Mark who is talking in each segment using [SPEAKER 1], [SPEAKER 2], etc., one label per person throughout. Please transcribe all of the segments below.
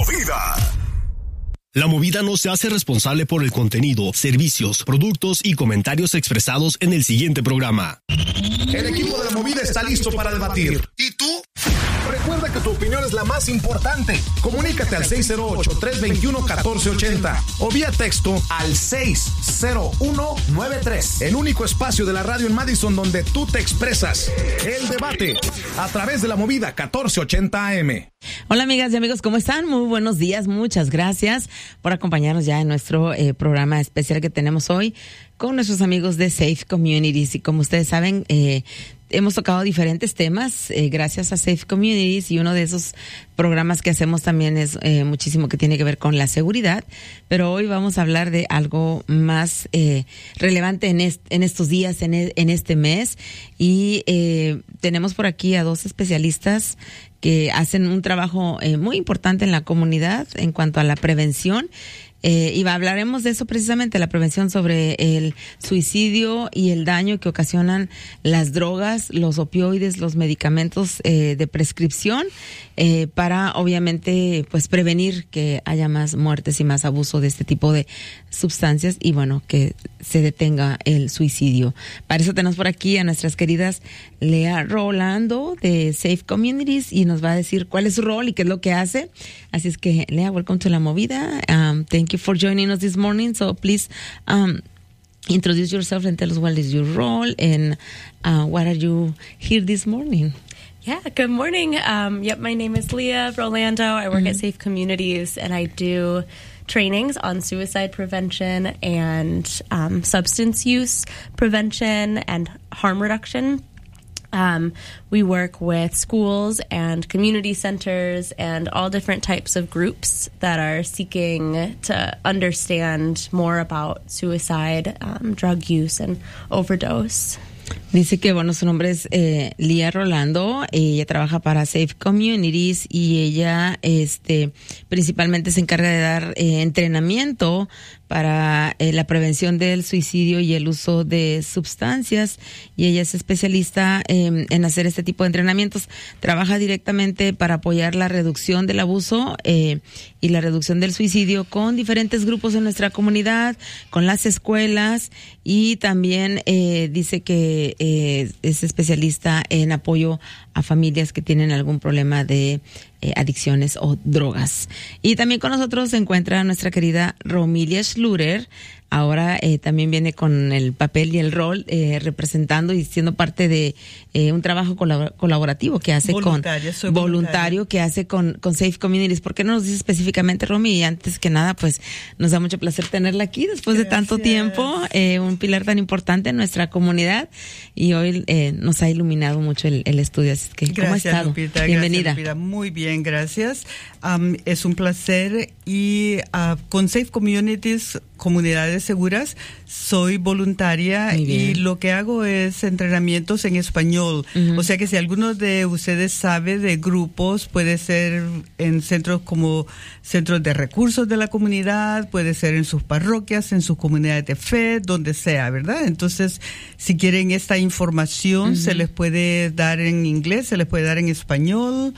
[SPEAKER 1] Movida. La Movida no se hace responsable por el contenido, servicios, productos y comentarios expresados en el siguiente programa.
[SPEAKER 2] El equipo de La Movida está listo para debatir. ¿Y tú? Recuerda que tu opinión es la más importante. Comunícate al 608-321-1480 o vía texto al 60193. El único espacio de la radio en Madison donde tú te expresas. El debate a través de La Movida 1480 AM.
[SPEAKER 3] Hola amigas y amigos, ¿cómo están? Muy buenos días, muchas gracias por acompañarnos ya en nuestro programa especial que tenemos hoy con nuestros amigos de Safe Communities. Y como ustedes saben, hemos tocado diferentes temas gracias a Safe Communities, y uno de esos programas que hacemos también es muchísimo que tiene que ver con la seguridad, pero hoy vamos a hablar de algo más relevante en estos días, en este mes, y tenemos por aquí a dos especialistas que hacen un trabajo muy importante en la comunidad en cuanto a la prevención. Y hablaremos de eso precisamente, la prevención sobre el suicidio y el daño que ocasionan las drogas, los opioides, los medicamentos de prescripción, para obviamente pues prevenir que haya más muertes y más abuso de este tipo de sustancias, y bueno, que se detenga el suicidio. Para eso tenemos por aquí a nuestras queridas Lea Rolando de Safe Communities, y nos va a decir cuál es su rol y qué es lo que hace. Así es que, Lea, welcome to La Movida. Thank you for joining us this morning. So please introduce yourself and tell us what is your role and what are you here this morning.
[SPEAKER 4] Yeah, good morning. My name is Leah Rolando. I work at Safe Communities, and I do trainings on suicide prevention and substance use prevention and harm reduction. We work with schools and community centers and all different types of groups that are seeking to understand more about suicide, drug use, and overdose.
[SPEAKER 3] Dice que, bueno, su nombre es Lía Rolando. Ella trabaja para Safe Communities y ella principalmente se encarga de dar entrenamiento para la prevención del suicidio y el uso de sustancias, y ella es especialista en hacer este tipo de entrenamientos. Trabaja directamente para apoyar la reducción del abuso y la reducción del suicidio con diferentes grupos en nuestra comunidad, con las escuelas, y también dice que es especialista en apoyo a familias que tienen algún problema de adicciones o drogas. Y también con nosotros se encuentra nuestra querida Romilia Schluter. Ahora también viene con el papel y el rol representando y siendo parte de un trabajo colaborativo que hace voluntario que hace con Safe Communities. ¿Por qué no nos dice específicamente, Romy? Y antes que nada, pues nos da mucho placer tenerla aquí después de tanto tiempo, un pilar tan importante en nuestra comunidad, y hoy nos ha iluminado mucho el estudio. Así que, ¿cómo ha estado?
[SPEAKER 5] Lupita,
[SPEAKER 3] bienvenida.
[SPEAKER 5] Gracias, Lupita. Muy bien, gracias. Es un placer, y con Safe Communities, Comunidades Seguras, soy voluntaria, y lo que hago es entrenamientos en español. O sea que si alguno de ustedes sabe de grupos, puede ser en centros como centros de recursos de la comunidad, puede ser en sus parroquias, en sus comunidades de fe, donde sea, ¿verdad? Entonces, si quieren esta información, se les puede dar en inglés, se les puede dar en español.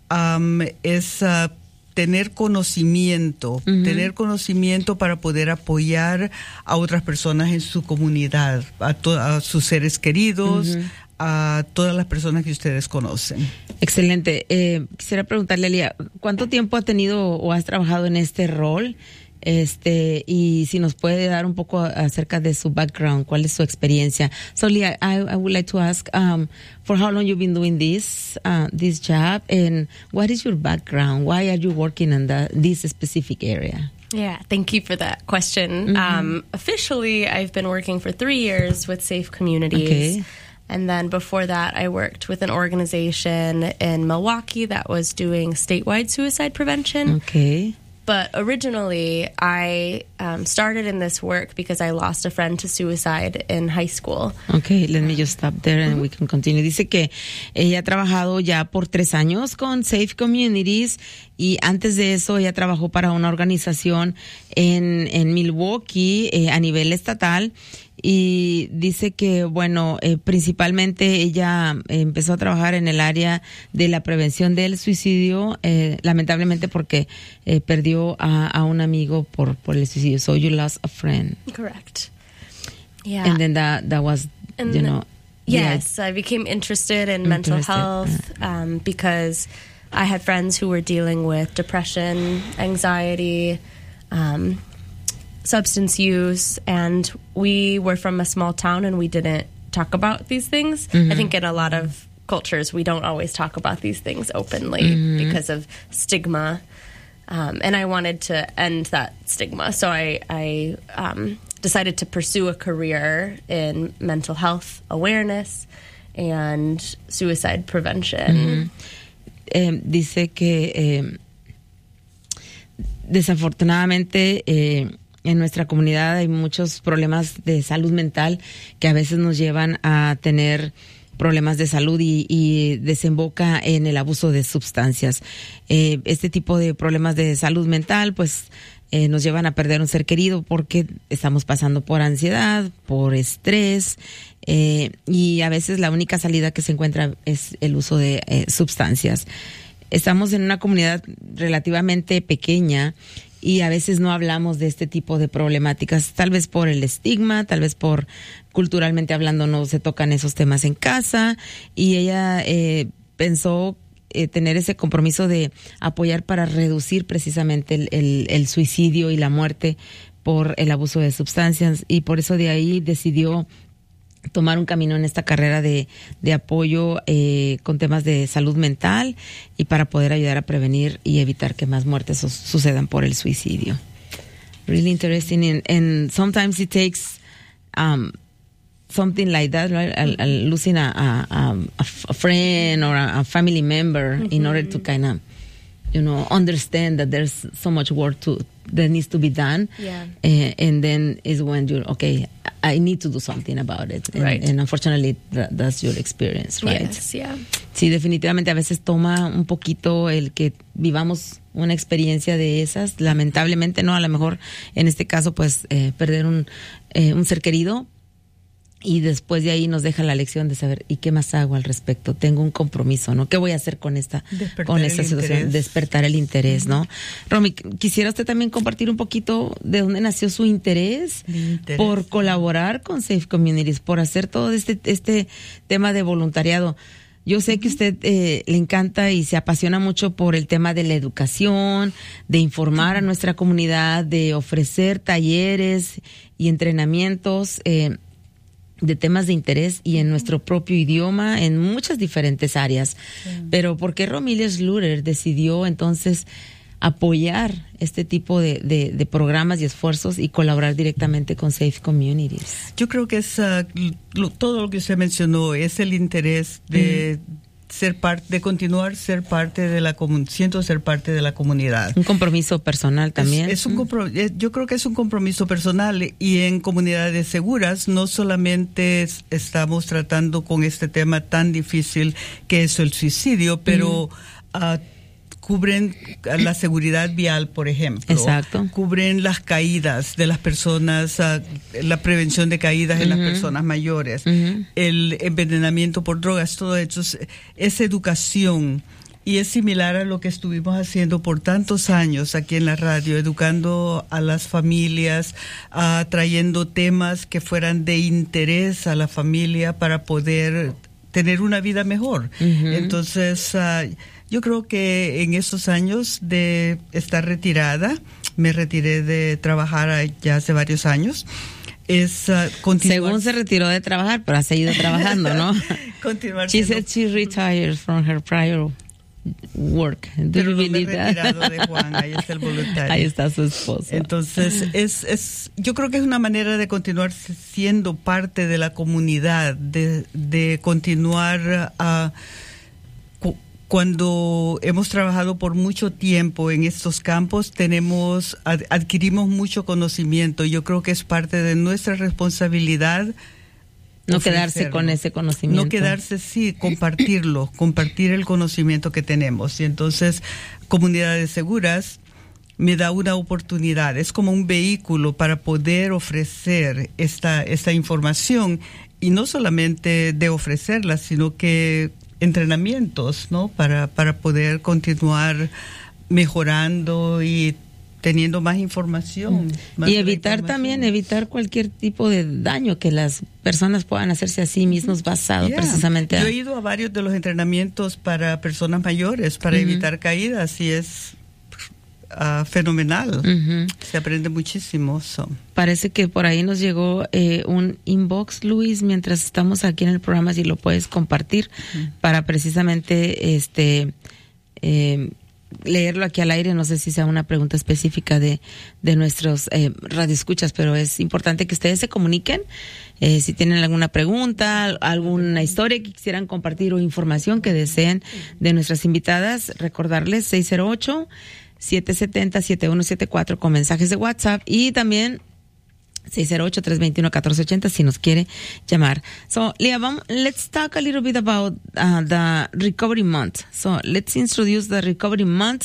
[SPEAKER 5] Tener conocimiento para poder apoyar a otras personas en su comunidad, a sus seres queridos, a todas las personas que ustedes conocen.
[SPEAKER 3] Excelente. Quisiera preguntarle, Lía, ¿cuánto tiempo ha tenido o has trabajado en este rol? Y si nos puede dar un poco acerca de su background, ¿cuál es su experiencia? So, Leah, I would like to ask, for how long you've been doing this job, and what is your background? Why are you working in this specific area?
[SPEAKER 4] Yeah, thank you for that question. Officially, I've been working for 3 years with Safe Communities.
[SPEAKER 3] Okay.
[SPEAKER 4] And then before that, I worked with an organization in Milwaukee that was doing statewide suicide prevention.
[SPEAKER 3] Okay.
[SPEAKER 4] But originally, I started in this work because I lost a friend to suicide in high school.
[SPEAKER 3] Okay, let me just stop there and we can continue. Dice que ella ha trabajado ya por 3 años con Safe Communities, y antes de eso ella trabajó para una organización en Milwaukee a nivel estatal. y dice que, bueno, principalmente ella empezó a trabajar en el área de la prevención del suicidio, lamentablemente porque perdió a un amigo por el suicidio. So you lost a friend.
[SPEAKER 4] Correct. Yeah.
[SPEAKER 3] And then that was, you know.
[SPEAKER 4] Yes, I became interested in mental health because I had friends who were dealing with depression, anxiety, substance use, and we were from a small town and we didn't talk about these things. I think in a lot of cultures we don't always talk about these things openly because of stigma. And I wanted to end that stigma, so I decided to pursue a career in mental health awareness and suicide prevention.
[SPEAKER 3] Dice que desafortunadamente en nuestra comunidad hay muchos problemas de salud mental que a veces nos llevan a tener problemas de salud y desemboca en el abuso de sustancias. Este tipo de problemas de salud mental, pues, nos llevan a perder un ser querido porque estamos pasando por ansiedad, por estrés, y a veces la única salida que se encuentra es el uso de sustancias. Estamos en una comunidad relativamente pequeña y a veces no hablamos de este tipo de problemáticas, tal vez por el estigma, tal vez por culturalmente hablando no se tocan esos temas en casa, y ella pensó tener ese compromiso de apoyar para reducir precisamente el suicidio y la muerte por el abuso de sustancias, y por eso de ahí decidió tomar un camino en esta carrera de apoyo con temas de salud mental y para poder ayudar a prevenir y evitar que más muertes sucedan por el suicidio. Really interesting, and sometimes it takes something like that, right? Losing a friend or a family member in order to kind of, you know, understand that there's so much work that needs to be done.
[SPEAKER 4] Yeah.
[SPEAKER 3] And then is when you're, okay, I need to do something about it.
[SPEAKER 4] Right.
[SPEAKER 3] And unfortunately, that's your experience, right?
[SPEAKER 4] Yes, yeah.
[SPEAKER 3] Sí, definitivamente a veces toma un poquito el que vivamos una experiencia de esas. Lamentablemente, no, a lo mejor en este caso, pues, perder un ser querido. Y después de ahí nos deja la lección de saber, ¿y qué más hago al respecto? Tengo un compromiso, ¿no? ¿Qué voy a hacer con esta situación?
[SPEAKER 5] Interés.
[SPEAKER 3] Despertar el interés, ¿no? Romy, ¿quisiera usted también compartir un poquito de dónde nació su interés por colaborar con Safe Communities, por hacer todo este tema de voluntariado? Yo sé que usted le encanta y se apasiona mucho por el tema de la educación, de informar a nuestra comunidad, de ofrecer talleres y entrenamientos de temas de interés y en nuestro propio idioma, en muchas diferentes áreas. Sí. Pero ¿por qué Romilio Schluter decidió entonces apoyar este tipo de programas y esfuerzos y colaborar directamente con Safe Communities?
[SPEAKER 5] Yo creo que es todo lo que usted mencionó, es el interés de ser parte, de continuar ser parte de la siento ser parte de la comunidad. Un
[SPEAKER 3] compromiso personal también.
[SPEAKER 5] Yo creo que es un compromiso personal, y en comunidades seguras no solamente estamos tratando con este tema tan difícil que es el suicidio, pero cubren la seguridad vial, por ejemplo.
[SPEAKER 3] Exacto.
[SPEAKER 5] Cubren las caídas de las personas, la prevención de caídas en las personas mayores, el envenenamiento por drogas, todo eso es educación. Y es similar a lo que estuvimos haciendo por tantos años aquí en la radio, educando a las familias, trayendo temas que fueran de interés a la familia para poder tener una vida mejor. Entonces, yo creo que en esos años de estar retirada, me retiré de trabajar ya hace varios años, es continuar.
[SPEAKER 3] Según se retiró de trabajar, pero ha seguido trabajando, ¿no?
[SPEAKER 5] Continuar.
[SPEAKER 3] She said she retired from her prior work.
[SPEAKER 5] Pero no me he retirado de Juan, ahí está el voluntario.
[SPEAKER 3] Ahí está su esposo.
[SPEAKER 5] Entonces, yo creo que es una manera de continuar siendo parte de la comunidad, de continuar cuando hemos trabajado por mucho tiempo en estos campos, adquirimos mucho conocimiento. Yo creo que es parte de nuestra responsabilidad.
[SPEAKER 3] No quedarse con ese conocimiento.
[SPEAKER 5] No quedarse, sí, compartir el conocimiento que tenemos. Y entonces, comunidades seguras me da una oportunidad, es como un vehículo para poder ofrecer esta información, y no solamente de ofrecerla, sino que entrenamientos, ¿no? Para poder continuar mejorando y teniendo más información.
[SPEAKER 3] Y evitar cualquier tipo de daño que las personas puedan hacerse a sí mismos basado precisamente
[SPEAKER 5] Yo he ido a varios de los entrenamientos para personas mayores para evitar caídas, y es fenomenal. Se aprende muchísimo.
[SPEAKER 3] Parece que por ahí nos llegó un inbox, Luis, mientras estamos aquí en el programa, si lo puedes compartir para precisamente leerlo aquí al aire. No sé si sea una pregunta específica de nuestros radioescuchas, pero es importante que ustedes se comuniquen si tienen alguna pregunta, alguna historia que quisieran compartir o información que deseen de nuestras invitadas. Recordarles 608-770-7174 con mensajes de WhatsApp, y también 608-321-1480 si nos quiere llamar. So, Leah, let's talk a little bit about the Recovery Month. So, let's introduce the Recovery Month.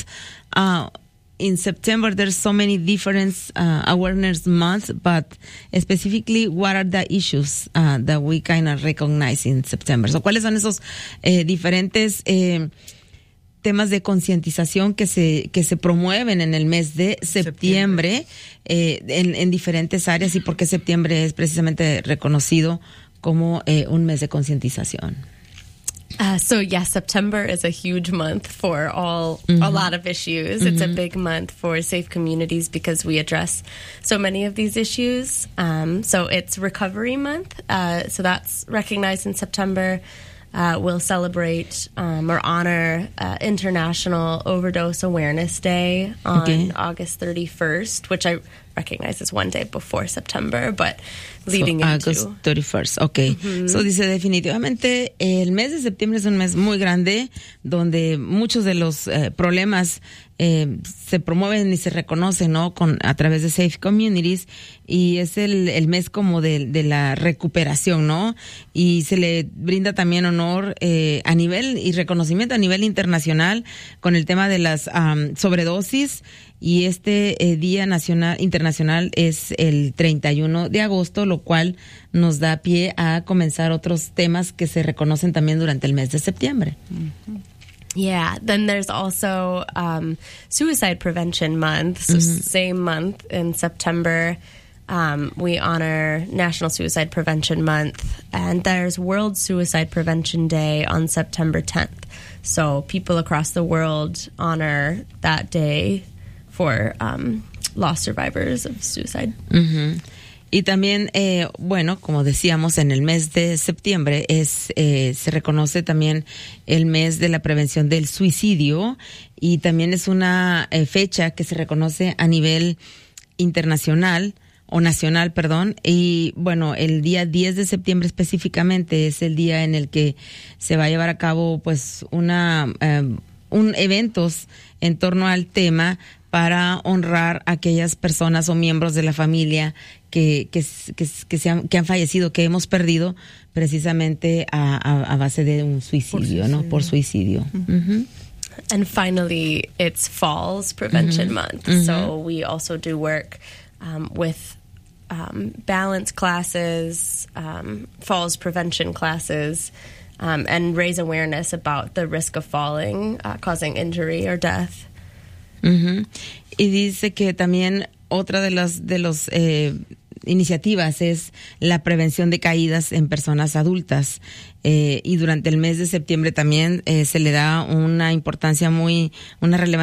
[SPEAKER 3] In September, there's so many different awareness months, but specifically, what are the issues that we kind of recognize in September? So, ¿cuáles son esos diferentes temas de concientización que se promueven en el mes de septiembre en diferentes áreas, y por qué septiembre es precisamente reconocido como un mes de concientización?
[SPEAKER 4] September is a huge month for a lot of issues. It's a big month for safe communities because we address so many of these issues. So it's Recovery Month. So that's recognized in September. We'll celebrate or honor International Overdose Awareness Day on August 31st, which I recognize as one day before September, but leading into
[SPEAKER 3] August 31st. Okay. So dice, definitivamente el mes de septiembre es un mes muy grande donde muchos de los problemas se promueven y se reconocen, ¿no? A través de Safe Communities, y es el mes como de la recuperación, ¿no? Y se le brinda también honor a nivel y reconocimiento a nivel internacional con el tema de las sobredosis, y Día Internacional es el 31 de agosto, lo cual nos da pie a comenzar otros temas que se reconocen también durante el mes de septiembre.
[SPEAKER 4] Yeah, then there's also Suicide Prevention Month. So same month in September, we honor National Suicide Prevention Month, and there's World Suicide Prevention Day on September 10th. So people across the world honor that day for lost survivors of suicide.
[SPEAKER 3] Y también, como decíamos, en el mes de septiembre se reconoce también el mes de la prevención del suicidio, y también es una fecha que se reconoce a nivel internacional o nacional, perdón. Y bueno, el día 10 de septiembre específicamente es el día en el que se va a llevar a cabo pues eventos en torno al tema para honrar a aquellas personas o miembros de la familia que han fallecido, que hemos perdido precisamente a base de un suicidio, ¿no? Por suicidio.
[SPEAKER 4] And finally, it's Falls Prevention Month. So we also do work with balance classes, falls prevention classes, and raise awareness about the risk of falling, causing injury or death.
[SPEAKER 3] Y dice que también otra de las iniciativas es la prevención de caídas en personas adultas, y durante el mes de septiembre también se le da una importancia una relevancia